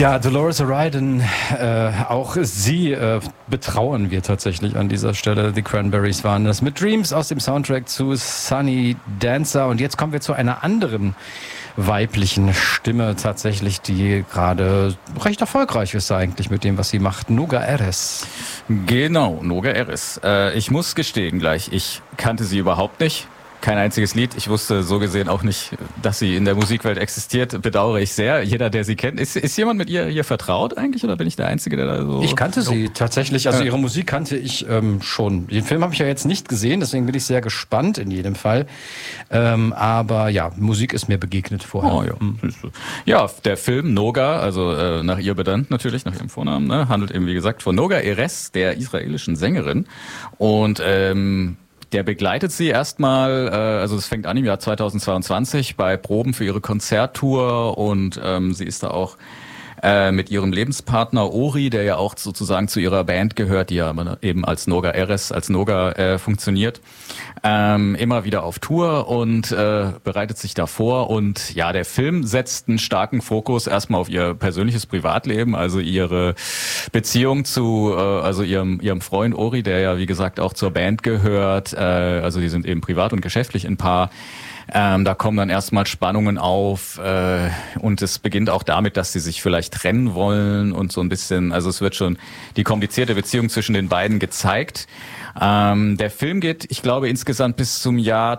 Ja, Dolores O'Riordan, auch sie betrauern wir tatsächlich an dieser Stelle. Die Cranberries waren das mit Dreams aus dem Soundtrack zu Sunny Dancer. Und jetzt kommen wir zu einer anderen weiblichen Stimme tatsächlich, die gerade recht erfolgreich ist eigentlich mit dem, was sie macht. Noga Erez. Genau, Noga Erez. Ich muss gestehen gleich, ich kannte sie überhaupt nicht. Kein einziges Lied. Ich wusste so gesehen auch nicht, dass sie in der Musikwelt existiert. Bedauere ich sehr. Jeder, der sie kennt. Ist jemand mit ihr hier vertraut eigentlich? Oder bin ich der Einzige, der da so... Ich kannte sie tatsächlich. Also ihre Musik kannte ich schon. Den Film habe ich ja jetzt nicht gesehen, deswegen bin ich sehr gespannt in jedem Fall. Aber ja, Musik ist mir begegnet vorher. Oh, ja. Ja, der Film Noga, also nach ihr benannt natürlich, nach ihrem Vornamen, ne, handelt eben wie gesagt von Noga Erez, der israelischen Sängerin. Und der begleitet sie erstmal, also es fängt an im Jahr 2022 bei Proben für ihre Konzerttour und sie ist da auch mit ihrem Lebenspartner Ori, der ja auch sozusagen zu ihrer Band gehört, die ja eben als Noga Erez, als Noga funktioniert, immer wieder auf Tour und bereitet sich da vor. Und ja, der Film setzt einen starken Fokus erstmal auf ihr persönliches Privatleben, also ihre Beziehung zu also ihrem Freund Ori, der ja wie gesagt auch zur Band gehört. Also die sind eben privat und geschäftlich ein Paar. Da kommen dann erstmal Spannungen auf und es beginnt auch damit, dass sie sich vielleicht trennen wollen und so ein bisschen, also es wird schon die komplizierte Beziehung zwischen den beiden gezeigt. Der Film geht, ich glaube, insgesamt bis zum Jahr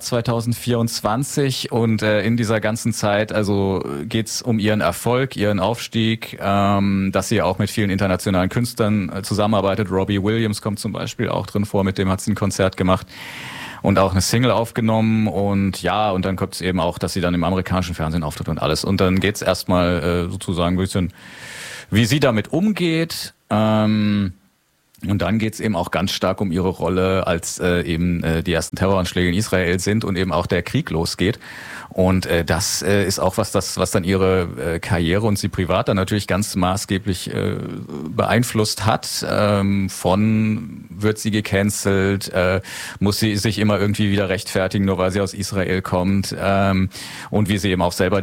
2024 und in dieser ganzen Zeit, also geht's um ihren Erfolg, ihren Aufstieg, dass sie auch mit vielen internationalen Künstlern zusammenarbeitet. Robbie Williams kommt zum Beispiel auch drin vor, mit dem hat sie ein Konzert gemacht. Und auch eine Single aufgenommen und ja, und dann kommt es eben auch, dass sie dann im amerikanischen Fernsehen auftritt und alles. Und dann geht's erstmal sozusagen ein bisschen, wie sie damit umgeht. Und dann geht's eben auch ganz stark um ihre Rolle, als eben die ersten Terroranschläge in Israel sind und eben auch der Krieg losgeht. Und das ist auch was dann ihre Karriere und sie privat dann natürlich ganz maßgeblich beeinflusst hat. Von wird sie gecancelt, muss sie sich immer irgendwie wieder rechtfertigen, nur weil sie aus Israel kommt. Und wie sie eben auch selber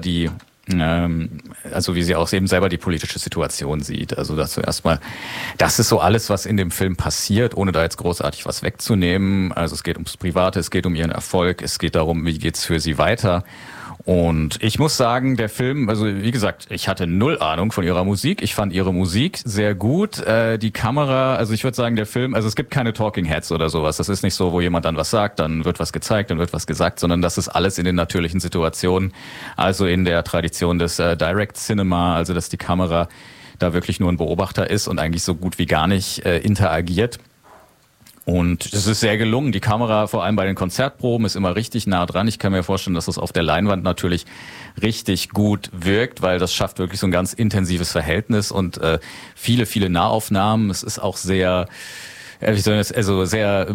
also wie sie auch eben selber die politische Situation sieht. Also dazu erstmal, das ist so alles, was in dem Film passiert, ohne da jetzt großartig was wegzunehmen. Also es geht ums Private, es geht um ihren Erfolg, es geht darum, wie geht's für sie weiter. Und ich muss sagen, der Film, also wie gesagt, ich hatte null Ahnung von ihrer Musik. Ich fand ihre Musik sehr gut. Die Kamera, also ich würde sagen, der Film, also es gibt keine Talking Heads oder sowas. Das ist nicht so, wo jemand dann was sagt, dann wird was gezeigt, dann wird was gesagt, sondern das ist alles in den natürlichen Situationen. Also in der Tradition des Direct Cinema, also dass die Kamera da wirklich nur ein Beobachter ist und eigentlich so gut wie gar nicht interagiert. Und es ist sehr gelungen. Die Kamera, vor allem bei den Konzertproben, ist immer richtig nah dran. Ich kann mir vorstellen, dass das auf der Leinwand natürlich richtig gut wirkt, weil das schafft wirklich so ein ganz intensives Verhältnis und viele, viele Nahaufnahmen. Es ist auch sehr, wie soll ich das, also sehr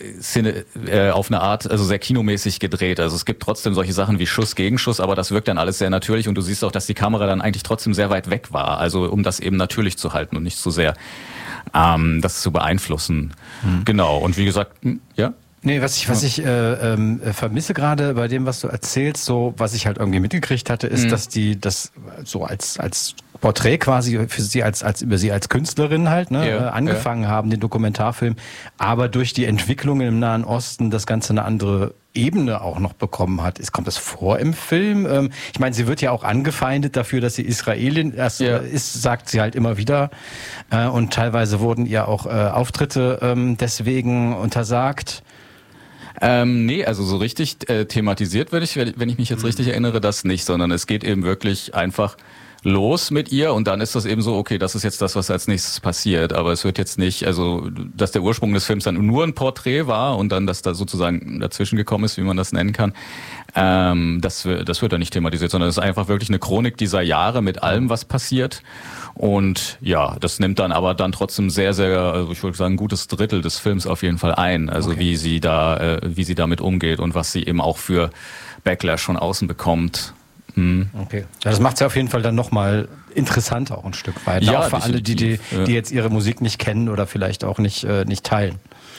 auf eine Art, also sehr kinomäßig gedreht. Also es gibt trotzdem solche Sachen wie Schuss, Gegenschuss, aber das wirkt dann alles sehr natürlich und du siehst auch, dass die Kamera dann eigentlich trotzdem sehr weit weg war. Also um das eben natürlich zu halten und nicht so sehr das zu beeinflussen. Genau. Und wie gesagt, ja. Nee, was ich vermisse gerade bei dem, was du erzählst, so was ich halt irgendwie mitgekriegt hatte, ist, dass die das so als Porträt quasi für sie über sie als Künstlerin halt angefangen haben, den Dokumentarfilm, aber durch die Entwicklungen im Nahen Osten das Ganze eine andere Ebene auch noch bekommen hat. Kommt das vor im Film? Ich meine, sie wird ja auch angefeindet dafür, dass sie Israelin ist, sagt sie halt immer wieder. Und teilweise wurden ihr auch Auftritte deswegen untersagt. Nee, also so richtig thematisiert wenn ich mich jetzt richtig erinnere, das nicht, sondern es geht eben wirklich einfach los mit ihr und dann ist das eben so, okay, das ist jetzt das, was als nächstes passiert, aber es wird jetzt nicht, also dass der Ursprung des Films dann nur ein Porträt war und dann, dass da sozusagen dazwischen gekommen ist, wie man das nennen kann, das wird dann nicht thematisiert, sondern es ist einfach wirklich eine Chronik dieser Jahre mit allem, was passiert und ja, das nimmt dann aber dann trotzdem sehr, sehr, also ich würde sagen, ein gutes Drittel des Films auf jeden Fall ein, also okay. wie sie damit umgeht und was sie eben auch für Backlash von außen bekommt. Okay. Ja, das macht es ja auf jeden Fall dann nochmal interessanter auch ein Stück weit. Ja, auch für alle, die jetzt ihre Musik nicht kennen oder vielleicht auch nicht teilen.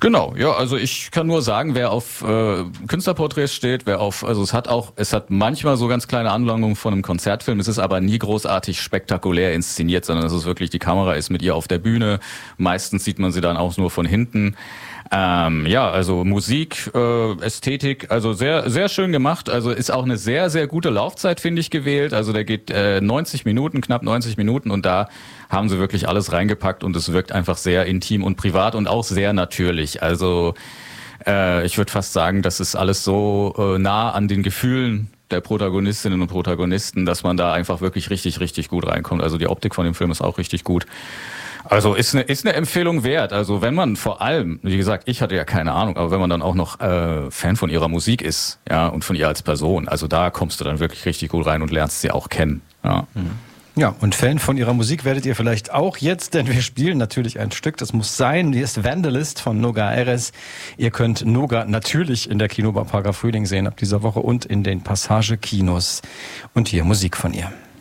Genau, ja, also ich kann nur sagen, wer auf Künstlerporträts steht, also es hat manchmal so ganz kleine Anlangungen von einem Konzertfilm, es ist aber nie großartig spektakulär inszeniert, sondern es ist wirklich, die Kamera ist mit ihr auf der Bühne, meistens sieht man sie dann auch nur von hinten. Ja, also Musik, Ästhetik, also sehr, sehr schön gemacht. Also ist auch eine sehr, sehr gute Laufzeit, finde ich, gewählt. Also der geht 90 Minuten, knapp 90 Minuten und da haben sie wirklich alles reingepackt und es wirkt einfach sehr intim und privat und auch sehr natürlich. Also ich würde fast sagen, das ist alles so nah an den Gefühlen der Protagonistinnen und Protagonisten, dass man da einfach wirklich richtig, richtig gut reinkommt. Also die Optik von dem Film ist auch richtig gut. Also ist eine Empfehlung wert. Also wenn man vor allem, wie gesagt, ich hatte ja keine Ahnung, aber wenn man dann auch noch Fan von ihrer Musik ist, ja, und von ihr als Person, also da kommst du dann wirklich richtig gut rein und lernst sie auch kennen. Ja. Ja, und Fan von ihrer Musik werdet ihr vielleicht auch jetzt, denn wir spielen natürlich ein Stück, das muss sein, die ist Vandalist von Noga Erez. Ihr könnt Noga natürlich in der Kinobar Prager Frühling sehen ab dieser Woche und in den Passage-Kinos. Und hier Musik von ihr.